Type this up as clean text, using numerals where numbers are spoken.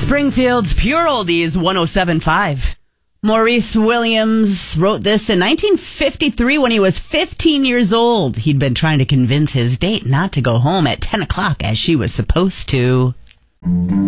Springfield's Pure Oldies 107.5. Maurice Williams wrote this in 1953 when he was 15 years old. He'd been trying to convince his date not to go home at 10 o'clock as she was supposed to.